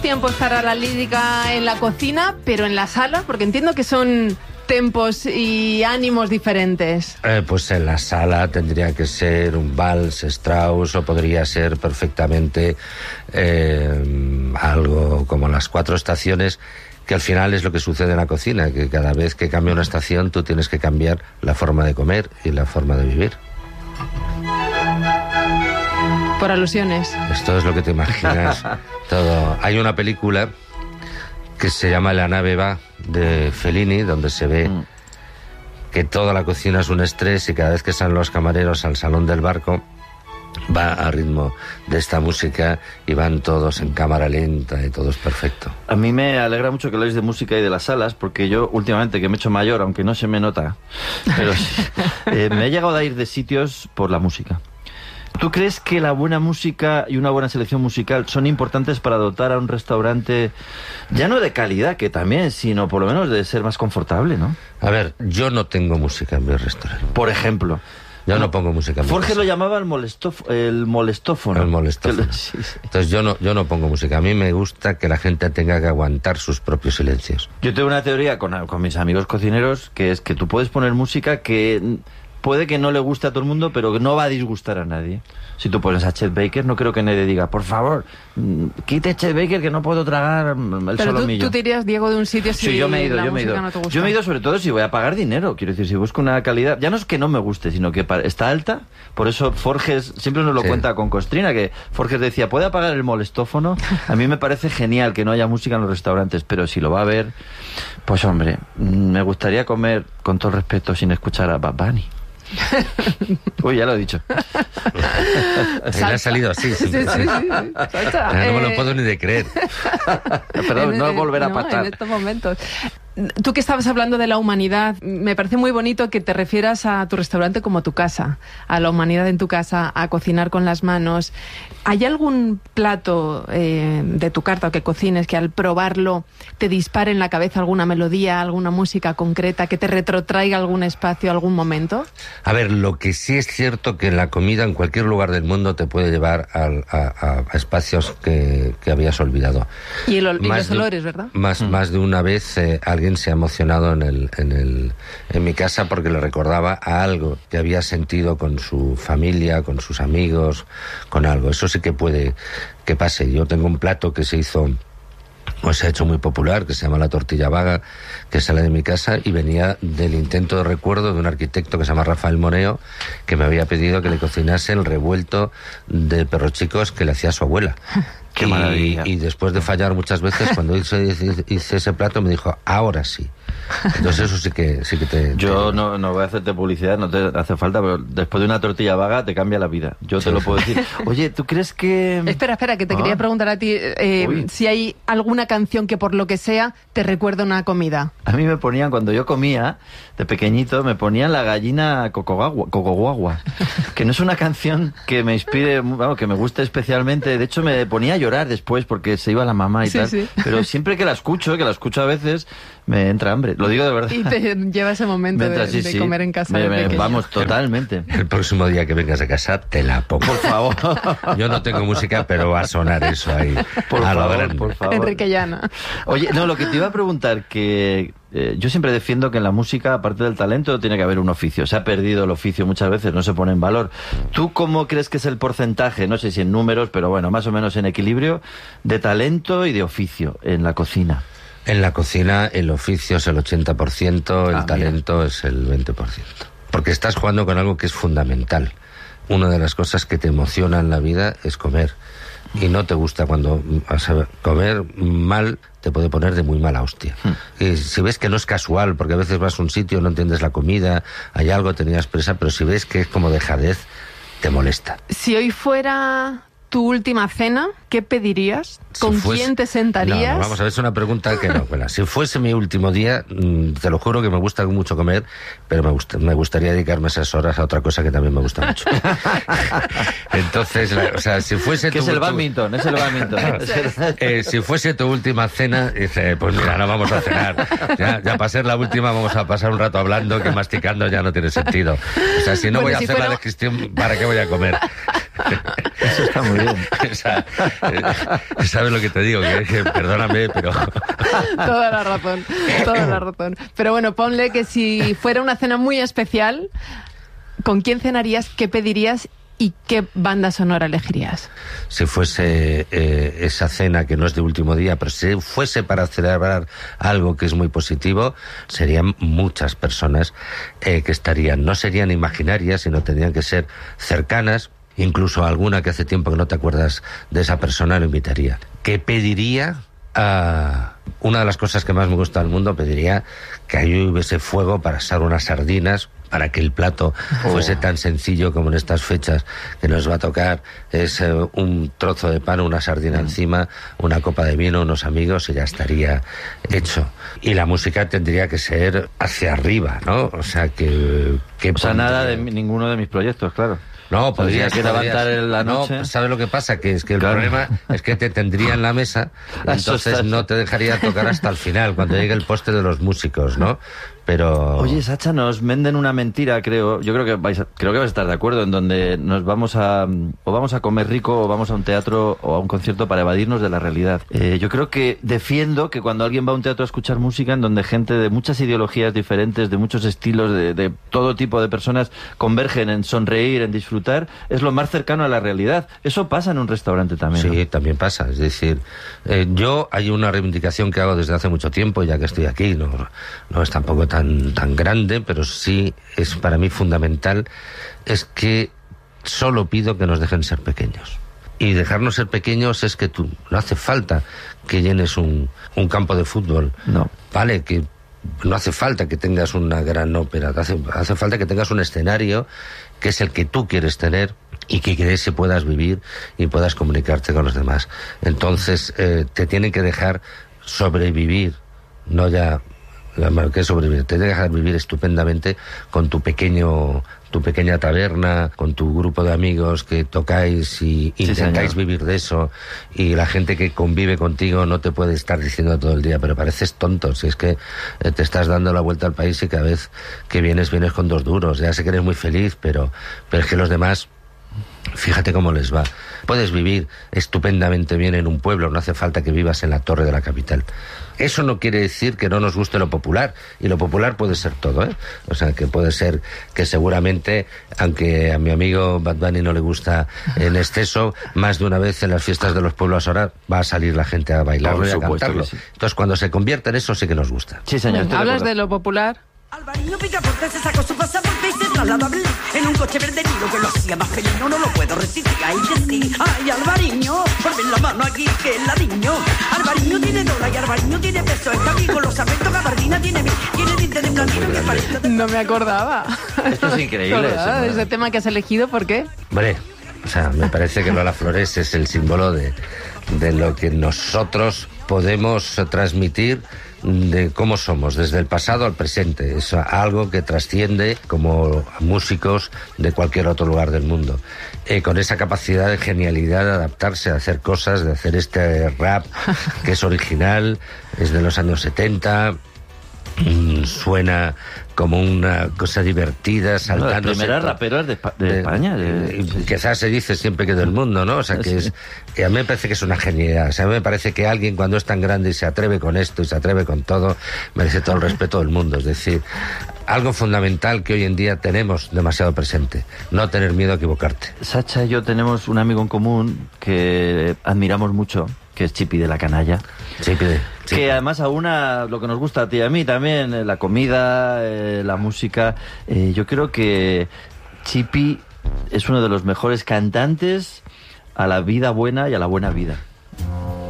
tiempo estará la lírica en la cocina, pero en la sala? Porque entiendo que son tempos y ánimos diferentes. Pues en la sala tendría que ser un vals, Strauss, o podría ser perfectamente algo como Las Cuatro Estaciones, que al final es lo que sucede en la cocina, que cada vez que cambia una estación tú tienes que cambiar la forma de comer y la forma de vivir. Por alusiones. Esto es lo que te imaginas. Todo. Hay una película que se llama La nave va, de Fellini, donde se ve que toda la cocina es un estrés y cada vez que salen los camareros al salón del barco va a ritmo de esta música y van todos en cámara lenta y todo es perfecto. A mí me alegra mucho que habléis de música y de las salas, porque yo últimamente, que me he hecho mayor, aunque no se me nota, pero sí, me he llegado a ir de sitios por la música. ¿Tú crees que la buena música y una buena selección musical son importantes para dotar a un restaurante, ya no de calidad, que también, sino por lo menos de ser más confortable, ¿no? A ver, yo no tengo música en mi restaurante. Por ejemplo. Yo no pongo música en mi Jorge casa. lo llamaba el molestófono. El molestófono. Sí, sí. Entonces yo no pongo música. A mí me gusta que la gente tenga que aguantar sus propios silencios. Yo tengo una teoría con mis amigos cocineros, que es que tú puedes poner música que puede que no le guste a todo el mundo, pero que no va a disgustar a nadie. Si tú pones a Chet Baker, no creo que nadie diga, por favor, quite Chet Baker, que no puedo tragar el solomillo. Pero tú te irías, Diego, de un sitio si yo me he ido, la yo me he música ido. no te gusta. Yo me he ido sobre todo si voy a pagar dinero. Quiero decir, si busco una calidad, ya no es que no me guste, sino que está alta. Por eso Forges siempre nos lo cuenta con Costrina, que Forges decía, ¿puede apagar el molestófono? A mí me parece genial que no haya música en los restaurantes, pero si lo va a haber, pues hombre, me gustaría comer, con todo respeto, sin escuchar a Bad Bunny. Uy, ya lo he dicho. Le ha salido así. Sí. No me lo puedo ni de creer. Perdón, no volver a patar. En estos momentos. Tú que estabas hablando de la humanidad, me parece muy bonito que te refieras a tu restaurante como tu casa, a la humanidad en tu casa, a cocinar con las manos. ¿Hay algún plato de tu carta o que cocines que al probarlo te dispare en la cabeza alguna melodía, alguna música concreta, que te retrotraiga algún espacio, algún momento? A ver, lo que sí es cierto que la comida en cualquier lugar del mundo te puede llevar a espacios que habías olvidado. Y los olores, ¿verdad? Más de una vez alguien se ha emocionado en mi casa porque le recordaba a algo que había sentido con su familia, con sus amigos, con algo. Eso sí que puede que pase. Yo tengo un plato que se hizo, pues se ha hecho muy popular, que se llama la tortilla vaga, que sale de mi casa y venía del intento de recuerdo de un arquitecto que se llama Rafael Moneo, que me había pedido que le cocinase el revuelto de perros chicos que le hacía su abuela. ¡Qué maravilla! Y después de fallar muchas veces, cuando hice ese plato, me dijo, ahora sí. Entonces eso sí que te... Yo no voy a hacerte publicidad, no te hace falta, pero después de una tortilla vaga te cambia la vida. Yo te lo puedo decir. Oye, ¿tú crees que...? Espera, que te quería preguntar a ti si hay alguna canción que por lo que sea te recuerda una comida. A mí me ponían, cuando yo comía, de pequeñito, me ponían la gallina Cocoguagua, que no es una canción que me inspire, que me guste especialmente. De hecho, me ponía a llorar después porque se iba la mamá y tal. Sí. Pero siempre que la escucho a veces, me entra hambre. Lo digo de verdad. Y te lleva ese momento de comer en casa. Vamos, totalmente. El próximo día que vengas a casa te la pongo. Por favor. Yo no tengo música, pero va a sonar eso ahí. Por favor. Enrique Llana. Oye, no, lo que te iba a preguntar, que yo siempre defiendo que en la música, aparte del talento, tiene que haber un oficio. Se ha perdido el oficio muchas veces, no se pone en valor. ¿Tú cómo crees que es el porcentaje, no sé si en números, pero bueno, más o menos en equilibrio, de talento y de oficio en la cocina? En la cocina el oficio es el 80%, el talento es el 20%. Porque estás jugando con algo que es fundamental. Una de las cosas que te emociona en la vida es comer. Y no te gusta cuando comer mal te puede poner de muy mala hostia. Y si ves que no es casual, porque a veces vas a un sitio, no entiendes la comida, hay algo, tenías presa, pero si ves que es como dejadez, te molesta. Si hoy fuera tu última cena, ¿qué pedirías? ¿Con quién te sentarías? No, vamos a ver, es una pregunta que no. Bueno, si fuese mi último día, te lo juro que me gusta mucho comer, pero me gustaría dedicarme esas horas a otra cosa que también me gusta mucho. Entonces, si fuese que es el badminton. Si fuese tu última cena, dice, pues mira, no vamos a cenar. Ya para ser la última vamos a pasar un rato hablando, que masticando ya no tiene sentido. O sea, si no voy a hacer la digestión, ¿para qué voy a comer? Eso está muy bien. O sea, ¿sabes lo que te digo? Que perdóname, pero... Toda la razón. Pero bueno, ponle que si fuera una cena muy especial, ¿con quién cenarías? ¿Qué pedirías? ¿Y qué banda sonora elegirías? Si fuese esa cena que no es de último día, pero si fuese para celebrar algo que es muy positivo, serían muchas personas que estarían, no serían imaginarias, sino tendrían que ser cercanas, incluso alguna que hace tiempo que no te acuerdas de esa persona lo invitaría. ¿Qué pediría? Una de las cosas que más me gusta del mundo, pediría que ahí hubiese fuego para asar unas sardinas, para que el plato fuese tan sencillo como en estas fechas que nos va a tocar. Es un trozo de pan, una sardina encima, una copa de vino, unos amigos y ya estaría hecho. Y la música tendría que ser hacia arriba, ¿no? O sea, nada de ninguno de mis proyectos, claro. No, podrías levantar en la noche. No, ¿sabes lo que pasa? Que es que el problema es que te tendría en la mesa, entonces no te dejaría tocar hasta el final, cuando llegue el postre de los músicos, ¿no? Pero... Oye, Sacha, nos venden una mentira, creo. Yo creo que vais a estar de acuerdo, en donde nos vamos a comer rico, o vamos a un teatro o a un concierto para evadirnos de la realidad. Yo creo que defiendo que cuando alguien va a un teatro a escuchar música, en donde gente de muchas ideologías diferentes, de muchos estilos, de todo tipo de personas convergen en sonreír, en disfrutar, es lo más cercano a la realidad. Eso pasa en un restaurante también, ¿no? Sí, también pasa. Es decir, hay una reivindicación que hago desde hace mucho tiempo, ya que estoy aquí, no es tampoco tan grande, pero sí es para mí fundamental, es que solo pido que nos dejen ser pequeños. Y dejarnos ser pequeños es que no hace falta que llenes un campo de fútbol. No. Vale, que no hace falta que tengas una gran ópera, hace falta que tengas un escenario que es el que tú quieres tener y que crees que puedas vivir y puedas comunicarte con los demás. Entonces te tienen que dejar sobrevivir, no ya... que sobrevivir, te dejas vivir estupendamente con tu pequeña taberna, con tu grupo de amigos que tocáis y intentáis vivir de eso, y la gente que convive contigo no te puede estar diciendo todo el día, pero pareces tonto, si es que te estás dando la vuelta al país y cada vez que vienes con 2 duros, ya sé que eres muy feliz, pero es que los demás, fíjate cómo les va. Puedes vivir estupendamente bien en un pueblo, no hace falta que vivas en la torre de la capital. Eso no quiere decir que no nos guste lo popular, y lo popular puede ser todo, ¿eh? O sea, que puede ser que seguramente, aunque a mi amigo Bad Bunny no le gusta en exceso, más de una vez en las fiestas de los pueblos ahora va a salir la gente a bailarlo y a cantarlo. Sí. Entonces, cuando se convierte en eso, sí que nos gusta. Sí, señor. ¿Hablas de lo popular? Alvariño Picaporte se sacó su pasaporte y se trasladó a Berlín en un coche verde Nilo que lo hacía más feliz. No lo puedo resistir, ay que sí. Ay, Alvariño, ponme la mano aquí que es ladriño. Alvariño tiene dólar y Alvariño tiene peso. Está aquí con los afectos, Gabardina tiene dientes de platino que parece... No me acordaba. Esto es increíble. Ese tema que has elegido, ¿por qué? Hombre, o sea, me parece que Lola Flores es el símbolo de lo que nosotros podemos transmitir, de cómo somos, desde el pasado al presente. Es algo que trasciende como músicos de cualquier otro lugar del mundo. Con esa capacidad de genialidad de adaptarse, a hacer cosas, de hacer este rap que es original, es de los años 70, suena como una cosa divertida, saltando. Las primeras raperas de España. Quizás se dice siempre que del mundo, ¿no? O sea, que sí. A mí me parece que es una genialidad. O sea, a mí me parece que alguien cuando es tan grande y se atreve con esto y se atreve con todo, merece todo el respeto del mundo. Es decir, algo fundamental que hoy en día tenemos demasiado presente, no tener miedo a equivocarte. Sacha y yo tenemos un amigo en común que admiramos mucho, que es Chipi de la Canalla. Chipi. Que además aúna lo que nos gusta a ti y a mí también, la comida, la música. Yo creo que Chipi es uno de los mejores cantantes a la vida buena y a la buena vida.